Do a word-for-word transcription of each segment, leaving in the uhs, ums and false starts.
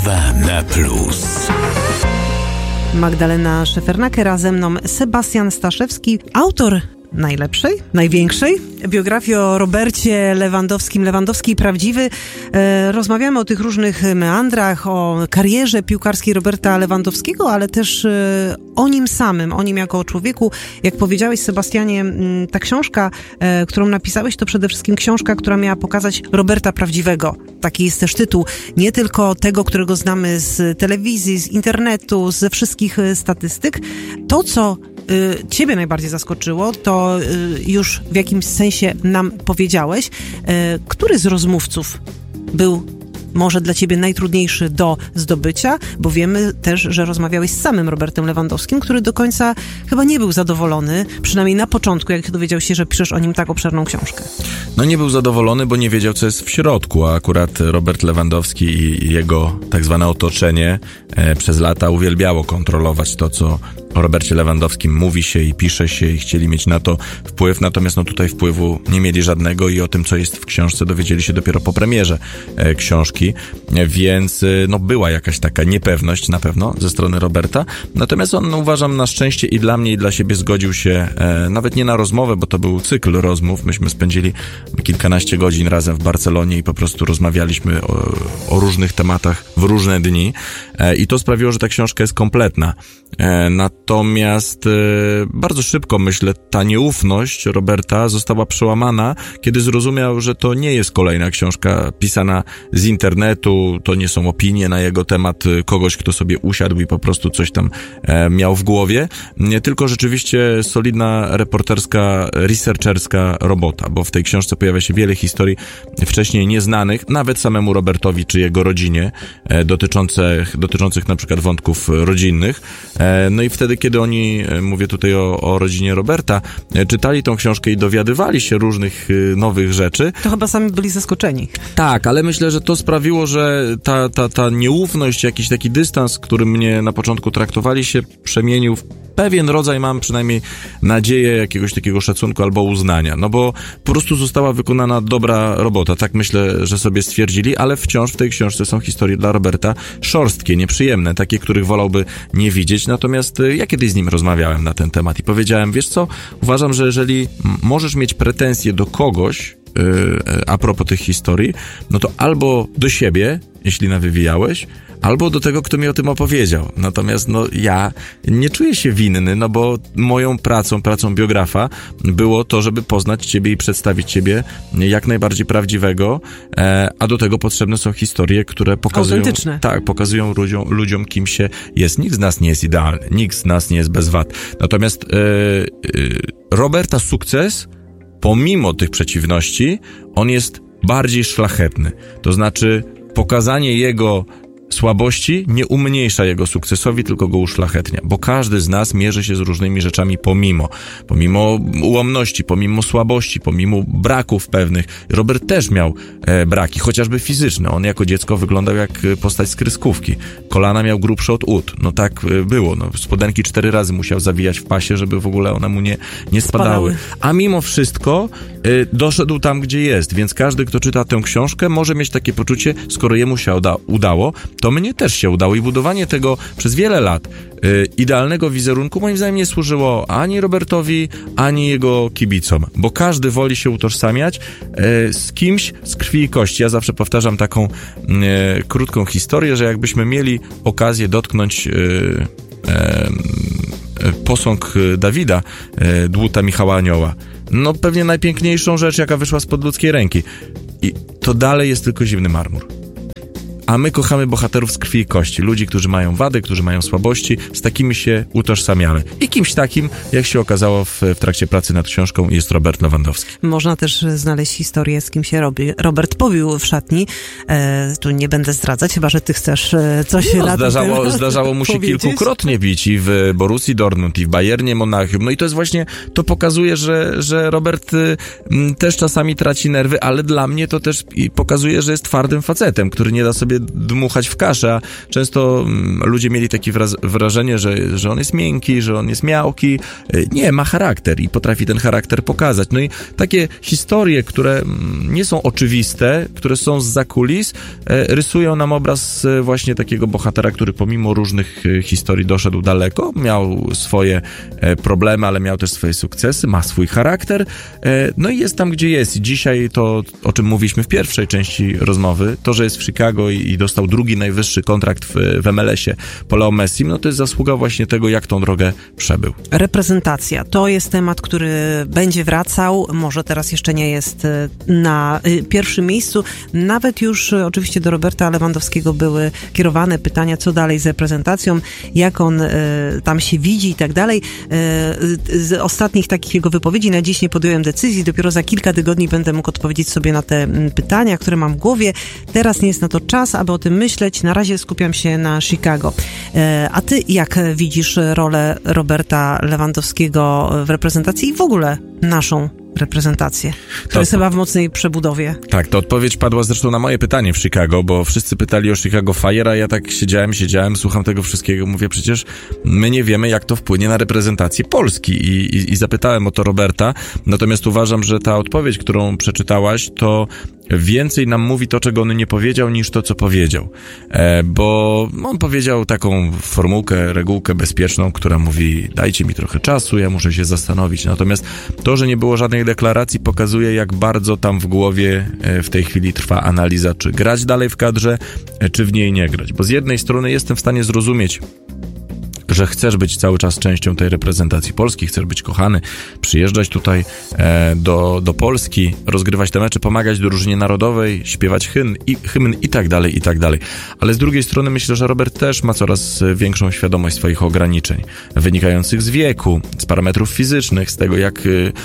Rozmowa na plus. Magdalena Szefernaker, a ze mną Sebastian Staszewski, autor najlepszej, największej biografii o Robercie Lewandowskim. Lewandowski prawdziwy. E, rozmawiamy o tych różnych meandrach, o karierze piłkarskiej Roberta Lewandowskiego, ale też e, o nim samym, o nim jako o człowieku. Jak powiedziałeś, Sebastianie, m, ta książka, e, którą napisałeś, to przede wszystkim książka, która miała pokazać Roberta prawdziwego. Taki jest też tytuł. Nie tylko tego, którego znamy z telewizji, z internetu, ze wszystkich e, statystyk. To, co y, ciebie najbardziej zaskoczyło, to y, już w jakimś sensie nam powiedziałeś. Y, który z rozmówców był może dla ciebie najtrudniejszy do zdobycia? Bo wiemy też, że rozmawiałeś z samym Robertem Lewandowskim, który do końca chyba nie był zadowolony, przynajmniej na początku, jak dowiedział się, że piszesz o nim tak obszerną książkę. No nie był zadowolony, bo nie wiedział, co jest w środku, a akurat Robert Lewandowski i jego tak zwane otoczenie e, przez lata uwielbiało kontrolować to, co o Robercie Lewandowskim mówi się i pisze się i chcieli mieć na to wpływ, natomiast no tutaj wpływu nie mieli żadnego i o tym, co jest w książce, dowiedzieli się dopiero po premierze e, książki, więc e, no była jakaś taka niepewność na pewno ze strony Roberta, natomiast on, no, uważam, na szczęście i dla mnie i dla siebie zgodził się e, nawet nie na rozmowę, bo to był cykl rozmów, myśmy spędzili kilkanaście godzin razem w Barcelonie i po prostu rozmawialiśmy o, o różnych tematach w różne dni e, i to sprawiło, że ta książka jest kompletna. E, natomiast e, bardzo szybko, myślę, ta nieufność Roberta została przełamana, kiedy zrozumiał, że to nie jest kolejna książka pisana z internetu, to nie są opinie na jego temat kogoś, kto sobie usiadł i po prostu coś tam e, miał w głowie, nie, tylko rzeczywiście solidna reporterska, researcherska robota, bo w tej książce pojawia się wiele historii wcześniej nieznanych, nawet samemu Robertowi czy jego rodzinie, e, dotyczących, dotyczących na przykład wątków rodzinnych. E, no i wtedy, kiedy oni, e, mówię tutaj o, o rodzinie Roberta, e, czytali tą książkę i dowiadywali się różnych e, nowych rzeczy. To chyba sami byli zaskoczeni. Tak, ale myślę, że to sprawiło, że ta, ta, ta nieufność, jakiś taki dystans, który mnie na początku traktowali, się przemienił w pewien rodzaj, mam przynajmniej nadzieję, jakiegoś takiego szacunku albo uznania, no bo po prostu została wykonana dobra robota, tak myślę, że sobie stwierdzili, ale wciąż w tej książce są historie dla Roberta szorstkie, nieprzyjemne, takie, których wolałby nie widzieć, natomiast ja kiedyś z nim rozmawiałem na ten temat i powiedziałem, wiesz co, uważam, że jeżeli możesz mieć pretensje do kogoś, yy, a propos tych historii, no to albo do siebie, jeśli nawywijałeś, albo do tego, kto mi o tym opowiedział. Natomiast no ja nie czuję się winny, no bo moją pracą, pracą biografa było to, żeby poznać ciebie i przedstawić ciebie jak najbardziej prawdziwego, e, a do tego potrzebne są historie, które pokazują... Autentyczne. Tak, pokazują ludziom, ludziom, kim się jest. Nikt z nas nie jest idealny, nikt z nas nie jest bez wad. Natomiast e, e, Roberta sukces, pomimo tych przeciwności, on jest bardziej szlachetny. To znaczy pokazanie jego słabości nie umniejsza jego sukcesowi, tylko go uszlachetnia, bo każdy z nas mierzy się z różnymi rzeczami pomimo, pomimo ułomności, pomimo słabości, pomimo braków pewnych. Robert też miał e, braki, chociażby fizyczne. On jako dziecko wyglądał jak postać z kreskówki. Kolana miał grubsze od ud. No tak e, było. No, spodenki cztery razy musiał zawijać w pasie, żeby w ogóle one mu nie, nie spadały. spadały. A mimo wszystko e, doszedł tam, gdzie jest, więc każdy, kto czyta tę książkę, może mieć takie poczucie, skoro jemu się uda, udało, to mnie też się udało i budowanie tego przez wiele lat y, idealnego wizerunku moim zdaniem nie służyło ani Robertowi, ani jego kibicom, bo każdy woli się utożsamiać y, z kimś z krwi i kości. Ja zawsze powtarzam taką y, krótką historię, że jakbyśmy mieli okazję dotknąć y, y, posąg Dawida, y, dłuta Michała Anioła, no pewnie najpiękniejszą rzecz, jaka wyszła spod ludzkiej ręki. I to dalej jest tylko zimny marmur. A my kochamy bohaterów z krwi i kości, ludzi, którzy mają wady, którzy mają słabości, z takimi się utożsamiamy. I kimś takim, jak się okazało w, w trakcie pracy nad książką, jest Robert Lewandowski. Można też znaleźć historię, z kim się robi. Robert pobił w szatni. E, tu nie będę zdradzać, chyba że ty chcesz e, coś no, na zdarzało, ten zdarzało mu się powiedzieć. kilkukrotnie bić i w Borussii Dortmund, i w Bayernie Monachium. No i to jest właśnie, to pokazuje, że, że Robert y, m, też czasami traci nerwy, ale dla mnie to też i pokazuje, że jest twardym facetem, który nie da sobie dmuchać w kaszę, a często ludzie mieli takie wraz- wrażenie, że, że on jest miękki, że on jest miałki. Nie, ma charakter i potrafi ten charakter pokazać. No i takie historie, które nie są oczywiste, które są zza kulis, rysują nam obraz właśnie takiego bohatera, który pomimo różnych historii doszedł daleko, miał swoje problemy, ale miał też swoje sukcesy, ma swój charakter, no i jest tam, gdzie jest. I dzisiaj to, o czym mówiliśmy w pierwszej części rozmowy, to, że jest w Chicago i, i dostał drugi najwyższy kontrakt w, w M L S-ie po Leo Messim, no to jest zasługa właśnie tego, jak tą drogę przebył. Reprezentacja. To jest temat, który będzie wracał. Może teraz jeszcze nie jest na pierwszym miejscu. Nawet już oczywiście do Roberta Lewandowskiego były kierowane pytania, co dalej z reprezentacją, jak on tam się widzi i tak dalej. Z ostatnich takich jego wypowiedzi na dziś nie podjąłem decyzji. Dopiero za kilka tygodni będę mógł odpowiedzieć sobie na te pytania, które mam w głowie. Teraz nie jest na to czas, aby o tym myśleć. Na razie skupiam się na Chicago. A ty jak widzisz rolę Roberta Lewandowskiego w reprezentacji i w ogóle naszą reprezentację, która jest chyba w mocnej przebudowie? Tak, to odpowiedź padła zresztą na moje pytanie w Chicago, bo wszyscy pytali o Chicago Fire, a ja tak siedziałem, siedziałem, słucham tego wszystkiego, mówię, przecież my nie wiemy, jak to wpłynie na reprezentację Polski i, i, i zapytałem o to Roberta, natomiast uważam, że ta odpowiedź, którą przeczytałaś, to więcej nam mówi to, czego on nie powiedział, niż to, co powiedział. E, bo on powiedział taką formułkę, regułkę bezpieczną, która mówi, dajcie mi trochę czasu, ja muszę się zastanowić. Natomiast to, że nie było żadnej deklaracji, pokazuje, jak bardzo tam w głowie e, w tej chwili trwa analiza, czy grać dalej w kadrze, e, czy w niej nie grać. Bo z jednej strony jestem w stanie zrozumieć, że chcesz być cały czas częścią tej reprezentacji Polski, chcesz być kochany, przyjeżdżać tutaj e, do, do Polski, rozgrywać te mecze, pomagać drużynie narodowej, śpiewać hymn i, hymn i tak dalej, i tak dalej. Ale z drugiej strony myślę, że Robert też ma coraz większą świadomość swoich ograniczeń, wynikających z wieku, z parametrów fizycznych, z tego, jak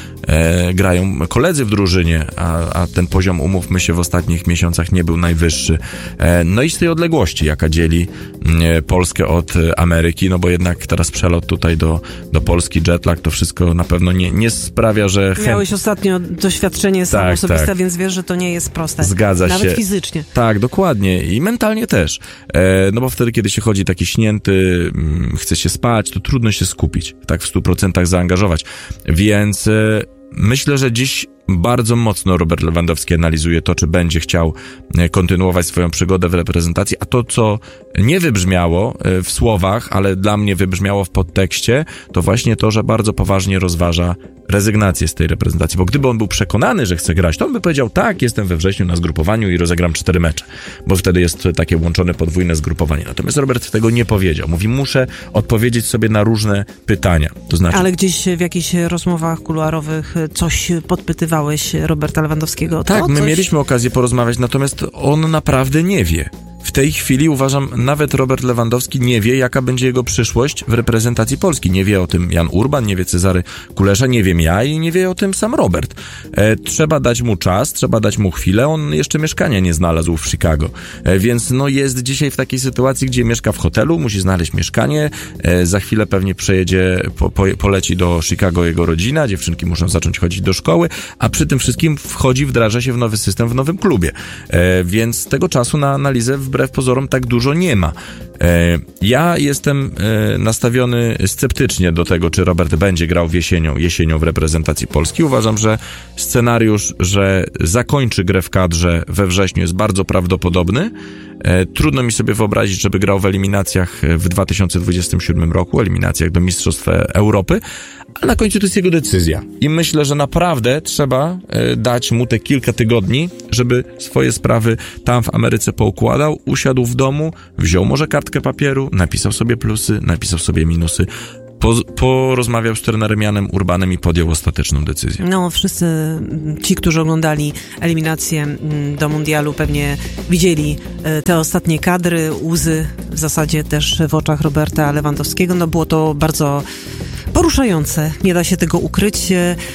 e, grają koledzy w drużynie, a, a ten poziom, umówmy się, w ostatnich miesiącach nie był najwyższy. E, no i z tej odległości, jaka dzieli e, Polskę od Ameryki, no bo jednak teraz przelot tutaj do, do Polski, jetlag, to wszystko na pewno nie, nie sprawia, że... Chęt... Miałeś ostatnio doświadczenie samo tak, osobiste, tak. Więc wiesz, że to nie jest proste. Zgadza Nawet się. Nawet fizycznie. Tak, dokładnie. I mentalnie też. E, no bo wtedy, kiedy się chodzi taki śnięty, mm, chce się spać, to trudno się skupić, tak w stu procentach zaangażować. Więc e, myślę, że dziś bardzo mocno Robert Lewandowski analizuje to, czy będzie chciał kontynuować swoją przygodę w reprezentacji, a to, co nie wybrzmiało w słowach, ale dla mnie wybrzmiało w podtekście, to właśnie to, że bardzo poważnie rozważa rezygnację z tej reprezentacji, bo gdyby on był przekonany, że chce grać, to on by powiedział, tak, jestem we wrześniu na zgrupowaniu i rozegram cztery mecze, bo wtedy jest takie łączone podwójne zgrupowanie. Natomiast Robert tego nie powiedział. Mówi, muszę odpowiedzieć sobie na różne pytania. To znaczy... Ale gdzieś w jakichś rozmowach kuluarowych coś podpytywałeś Roberta Lewandowskiego? Tak, to my coś... mieliśmy okazję porozmawiać, natomiast on naprawdę nie wie. W tej chwili uważam, nawet Robert Lewandowski nie wie, jaka będzie jego przyszłość w reprezentacji Polski. Nie wie o tym Jan Urban, nie wie Cezary Kulesza, nie wiem ja i nie wie o tym sam Robert. E, trzeba dać mu czas, trzeba dać mu chwilę. On jeszcze mieszkania nie znalazł w Chicago. E, więc no jest dzisiaj w takiej sytuacji, gdzie mieszka w hotelu, musi znaleźć mieszkanie. E, za chwilę pewnie przejedzie, po, po, poleci do Chicago jego rodzina, dziewczynki muszą zacząć chodzić do szkoły, a przy tym wszystkim wchodzi, wdraża się w nowy system, w nowym klubie. E, więc tego czasu na analizę wbrew pozorom tak dużo nie ma. E, ja jestem e, nastawiony sceptycznie do tego, czy Robert będzie grał w jesienią, jesienią w reprezentacji Polski. Uważam, że scenariusz, że zakończy grę w kadrze we wrześniu, jest bardzo prawdopodobny. E, trudno mi sobie wyobrazić, żeby grał w eliminacjach w dwa tysiące dwudziestym siódmym roku, eliminacjach do Mistrzostw Europy, ale na końcu to jest jego decyzja. I myślę, że naprawdę trzeba e, dać mu te kilka tygodni, żeby swoje sprawy tam w Ameryce poukładał, usiadł w domu, wziął może kartkę papieru, napisał sobie plusy, napisał sobie minusy, po, porozmawiał z trenerem Janem Urbanem i podjął ostateczną decyzję. No, wszyscy ci, którzy oglądali eliminację do mundialu, pewnie widzieli te ostatnie kadry, łzy w zasadzie też w oczach Roberta Lewandowskiego. No, było to bardzo poruszające, nie da się tego ukryć.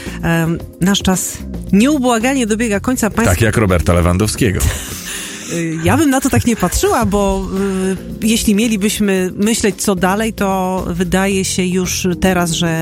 Nasz czas nieubłaganie dobiega końca. Państwo... Tak jak Roberta Lewandowskiego. Ja bym na to tak nie patrzyła, bo y, jeśli mielibyśmy myśleć co dalej, to wydaje się już teraz, że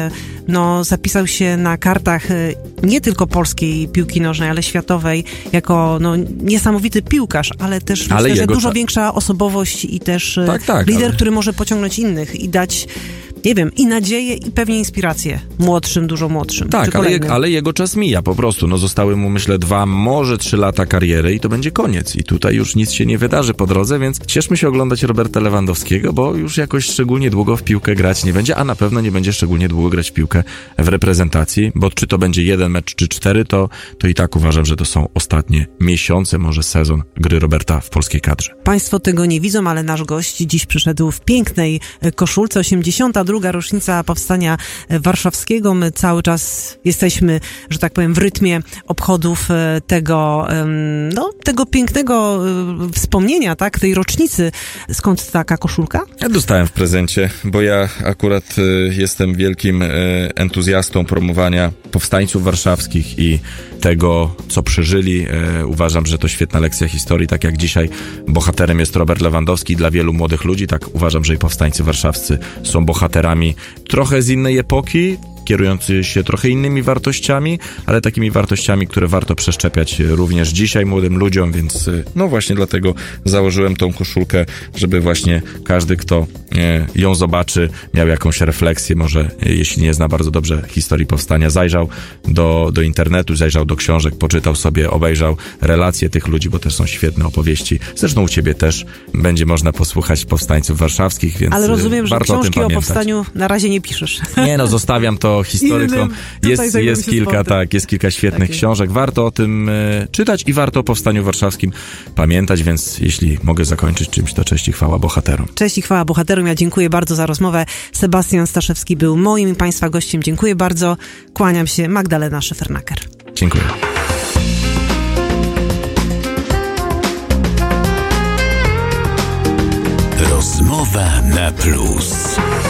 no, zapisał się na kartach nie tylko polskiej piłki nożnej, ale światowej, jako no, niesamowity piłkarz, ale też ale myślę, że dużo cza- większa osobowość i też tak, tak, lider, ale... który może pociągnąć innych i dać, nie wiem, i nadzieję, i pewnie inspirację młodszym, dużo młodszym. Tak, ale, je, ale jego czas mija po prostu. No zostały mu, myślę, dwa, może trzy lata kariery i to będzie koniec. I tutaj już nic się nie wydarzy po drodze, więc cieszmy się oglądać Roberta Lewandowskiego, bo już jakoś szczególnie długo w piłkę grać nie będzie, a na pewno nie będzie szczególnie długo grać w piłkę w reprezentacji, bo czy to będzie jeden mecz, czy cztery, to, to i tak uważam, że to są ostatnie miesiące, może sezon gry Roberta w polskiej kadrze. Państwo tego nie widzą, ale nasz gość dziś przyszedł w pięknej koszulce. osiemdziesiąta druga rocznica powstania warszawskiego. My cały czas jesteśmy, że tak powiem, w rytmie obchodów tego, no, tego pięknego wspomnienia, tak, tej rocznicy. Skąd taka koszulka? Ja dostałem w prezencie, bo ja akurat y, jestem wielkim y, entuzjastą promowania powstańców warszawskich i tego, co przeżyli. Y, uważam, że to świetna lekcja historii, tak jak dzisiaj bohaterem jest Robert Lewandowski dla wielu młodych ludzi, tak uważam, że i powstańcy warszawscy są bohaterami trochę z innej epoki, kierujący się trochę innymi wartościami, ale takimi wartościami, które warto przeszczepiać również dzisiaj młodym ludziom, więc no właśnie dlatego założyłem tą koszulkę, żeby właśnie każdy, kto e, ją zobaczy, miał jakąś refleksję, może e, jeśli nie zna bardzo dobrze historii powstania, zajrzał do, do internetu, zajrzał do książek, poczytał sobie, obejrzał relacje tych ludzi, bo też są świetne opowieści. Zresztą u ciebie też będzie można posłuchać powstańców warszawskich, więc ale rozumiem, że książki o, o powstaniu na razie nie piszesz. Nie, no zostawiam to historykom. Jest, jest kilka, tak, jest kilka świetnych tak książek. Warto o tym y, czytać i warto o powstaniu warszawskim pamiętać, więc jeśli mogę zakończyć czymś, to cześć i chwała bohaterom. Cześć i chwała bohaterom. Ja dziękuję bardzo za rozmowę. Sebastian Staszewski był moim i Państwa gościem. Dziękuję bardzo. Kłaniam się. Magdalena Szyfernaker. Dziękuję. Rozmowa na plus.